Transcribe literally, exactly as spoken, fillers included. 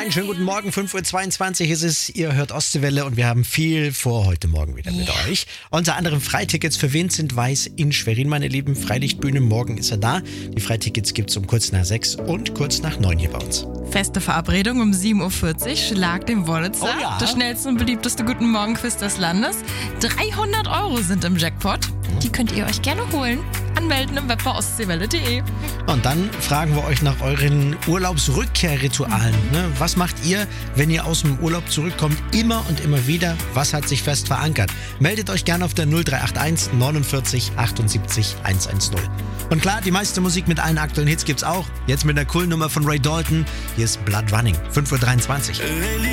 Einen schönen guten Morgen, fünf Uhr zweiundzwanzig ist es, ihr hört Ostseewelle und wir haben viel vor heute Morgen wieder mit Ja. euch. Unter anderem Freitickets für Wen sind weiß in Schwerin, meine Lieben. Freilichtbühne, morgen ist er da. Die Freitickets gibt's um kurz nach sechs und kurz nach neun hier bei uns. Feste Verabredung um sieben Uhr vierzig, Schlag den Wollitzer. Oh ja. Das schnellste und beliebteste Guten Morgen-Quiz des Landes. dreihundert Euro sind im Jackpot. Die könnt ihr euch gerne holen. Anmelden im Web bei ostseewelle punkt de. Und dann fragen wir euch nach euren Urlaubsrückkehrritualen. Ne? Was macht ihr, wenn ihr aus dem Urlaub zurückkommt? Immer und immer wieder. Was hat sich fest verankert? Meldet euch gerne auf der null drei acht eins neunundvierzig achtundsiebzig hundertzehn. Und klar, die meiste Musik mit allen aktuellen Hits gibt's auch. Jetzt mit einer coolen Nummer von Ray Dalton. Hier ist Blood Running. fünf Uhr dreiundzwanzig.